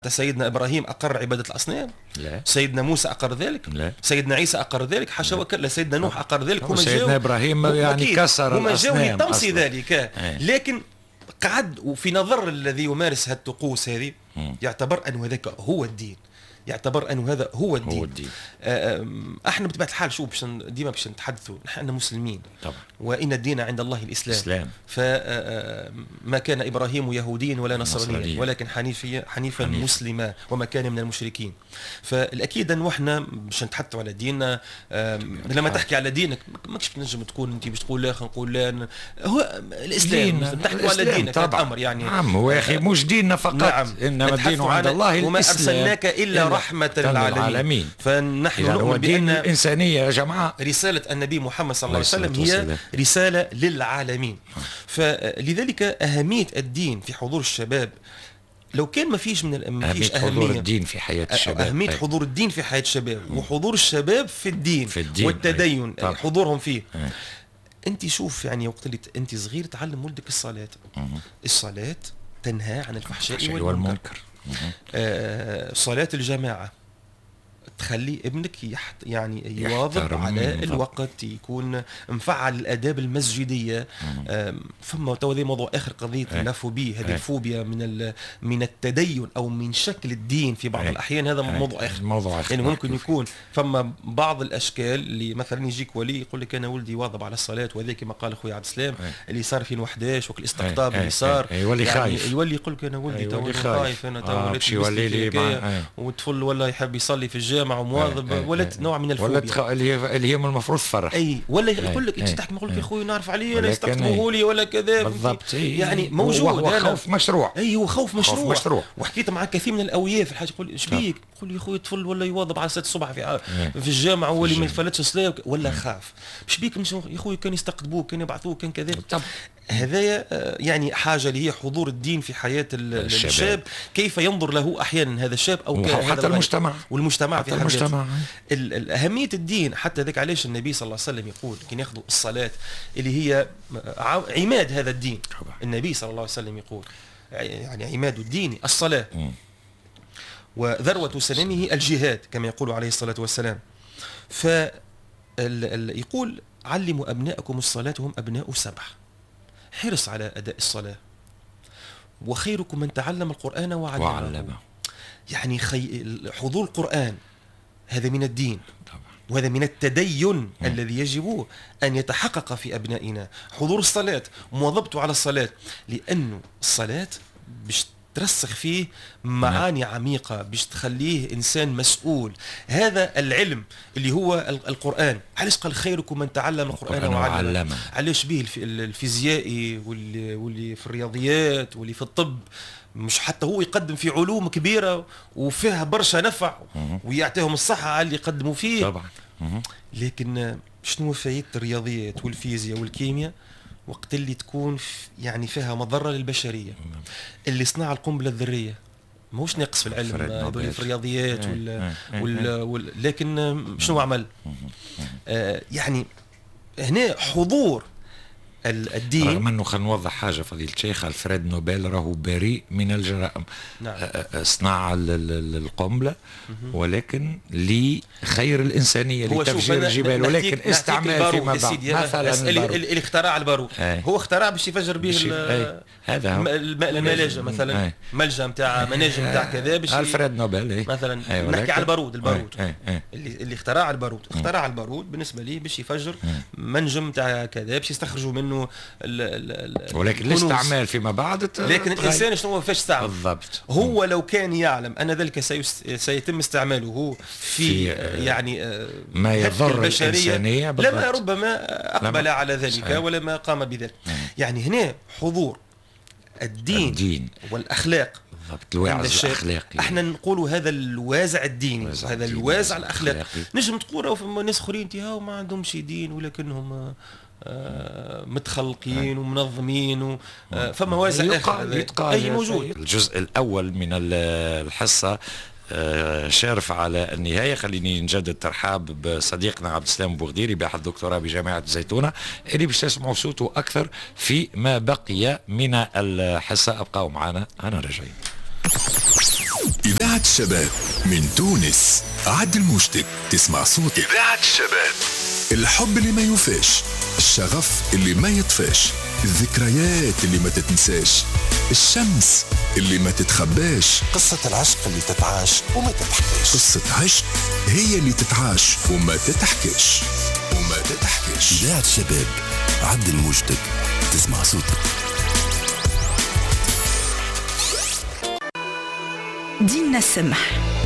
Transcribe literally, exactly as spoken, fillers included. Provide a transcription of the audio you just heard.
سيدنا إبراهيم أقر عبادة الأصنام؟ لا. سيدنا موسى أقر ذلك؟ لا. سيدنا عيسى أقر ذلك؟ حاشا وكلا. سيدنا نوح أقر ذلك؟ هم سيدنا إبراهيم يعني كسر هم جاوا لتمصي أصلاً. ذلك. آه. لكن قعد وفي نظر الذي يمارس هذه الطقوس هذه يعتبر أن هذاك هو الدين، يعتبر أنه هذا هو الدين, هو الدين. احنا بطبيعة الحال شو باش ديما باش نتحدثوا نحن مسلمين طبعا، وإن الدين عند الله الإسلام, الإسلام. فما كان إبراهيم يهوديا ولا نصرانيا ولكن حنيفيا حنيفا حنيف. مسلما وما كان من المشركين. فالأكيد أنه احنا باش نتحدثوا على ديننا. لما تحكي على دينك ماكش تنجم تكون انت باش تقول لا خلينا نقول لا هو الإسلام تحكوا على دينك طبعا. أمر يعني نعم هو يا أخي مش ديننا فقط، نعم. إنما الدين عند الله الإسلام، وما أرسلناك إلا رحمة للعالمين. العالمين. فنحن يعني نؤمن بأن الإنسانية يا جماعة رسالة النبي محمد صلى الله عليه وسلم هي رسالة للعالمين. فلذلك أهمية الدين في حضور الشباب، لو كان ما فيش من ما فيش أهمية حضور الدين في حياة الشباب، أهمية أي. حضور الدين في حياة الشباب وحضور الشباب في الدين, في الدين والتدين أي. حضورهم فيه أي. أنت شوف يعني وقت اللي أنت صغير تعلم ولدك الصلاة. الصلاة تنهى عن الفحشاء والمنكر. آه صلاة الجماعة تخلي ابنك يحت يعني يواظب على الوقت، يكون مفعل الآداب المسجدية. ثم تو هذا موضوع آخر، قضية اللافوبيا، هذه الفوبيا من من التدين أو من شكل الدين في بعض الأحيان، هذا موضوع آخر. موضوع آخر يعني ممكن يكون فما بعض الأشكال اللي مثلا يجيك ولي يقول لك أنا ولدي واظب على الصلاة، وهذا كما قال أخوي عبد السلام اللي صار في ألفين وأحد عشر والاستقطاب اللي صار يولي خايف، يولي يقول لك أنا ولدي تو خايف، أنا تو ولدي وطفل ولا يحب يصلي في الجامع ومواظب، ولد نوع من الفوبيا ولا اللي هي اللي هي من المفروض فرح. اي ولا يقول لك انت تحكي يقول لك يا اخوي نعرف عليه انا يستقطبوه لي ولا كذا بالضبط. يعني موجود هو خوف مشروع. اي هو خوف مشروع, خوف مشروع. وحكيت مع كثير من الاوياء في الحاجه يقول ايش بيك، يقول لي يا اخوي طفل ولا يواظب على ستة الصبح في في الجامع واللي ما يفلتش صلاه ولا خاف. ايش بيك يا اخوي كان يستقطبوه كان يبعثوه كان كذا. هذا يعني حاجة اللي هي حضور الدين في حياة الشباب. الشاب، كيف ينظر له أحيانا هذا الشاب أو حتى المجتمع والمجتمع حتى في المجتمع. أهمية الدين حتى ذلك علاش النبي صلى الله عليه وسلم يقول كان ياخذوا الصلاة اللي هي عماد هذا الدين. النبي صلى الله عليه وسلم يقول يعني عماد الدين الصلاة م. وذروة سنامه الجهاد كما يقول عليه الصلاة والسلام. فيقول علموا أبناءكم الصلاة هم أبناء سبع، حرص على أداء الصلاة، وخيركم من تعلم القرآن وعلمه, وعلمه. يعني خي... حضور القرآن هذا من الدين طبعا. وهذا من التدين م. الذي يجب أن يتحقق في أبنائنا. حضور الصلاة، مواظبته على الصلاة، لأنه الصلاة باش ترسخ فيه معاني عميقة باش تخليه إنسان مسؤول. هذا العلم اللي هو القرآن، علاش قال خيركم من تعلم القرآن وعلمه؟ علاش به الفيزيائي واللي, واللي في الرياضيات واللي في الطب مش حتى هو يقدم في علوم كبيرة وفيها برشا نفع ويعطيهم الصحة على اللي يقدموا فيه طبعا. لكن شنو فايدة الرياضيات والفيزياء والكيمياء وقت اللي تكون يعني فيها مضرة للبشرية؟ اللي صنع القنبلة الذرية ماهوش ناقص في العلم هذول في الرياضيات وال وال وال لكن شنو عمل؟ آه يعني هنا حضور الدين. رغم انه خلينا نوضح حاجه فضيله الشيخ، الفريد نوبل راهو بريء من الجرائم. نعم. صناعه القنبله ولكن لخير الانسانيه لتفجير الجبال، ولكن استعمال فيما بعد مثلا اللي اخترع البارود هو اخترع باش يفجر به هذا الملاجم مثلا ملجا نتاع مناجم نتاع كذا باش الفريد نوبل مثلا نحكي على البارود البارود اللي اللي اخترع البارود اخترع البارود بالنسبه ليه باش يفجر منجم نتاع كذا باش يستخرجوا منه ال ال ولكن الاستعمال فيما بعد. لكن الانسان شنو فاش استعمل بالضبط. هو لو كان يعلم ان ذلك سيتم استعماله في, في يعني ما يضر الانسانيه لما ربما اقبل لما على ذلك ولما قام بذلك. يعني هنا حضور الدين, الدين والاخلاق بالضبط، الوازع الاخلاقي. احنا نقولوا هذا الوازع الديني هذا الوازع الاخلاقي. نجم تقول فما ناس اخرين تيها ما عندهمش دين ولكنهم آه متخلقين ومنظمين و آه فما وازع اخر اي موجود. الجزء الاول من الحصه آه شارف على النهايه. خليني نجدد ترحاب بصديقنا عبد السلام بوغديري باحث دكتوراه بجامعه الزيتونه اللي باش تسمعوا صوته اكثر في ما بقي من الحصه. ابقوا معنا انا راجعين. إذاعة الشباب من تونس. عد المشتك تسمع صوت إذاعة الشباب. الحب اللي ما يوفاش، الشغف اللي ما يطفاش، الذكريات اللي ما تتنساش، الشمس اللي ما تتخباش، قصة العشق اللي تتعاش وما تتحكيش. قصة عشق هي اللي تتعاش وما تتحكيش وما تتحكيش. إذاعة الشباب، عد المشتك تسمع صوتك. دينا السمح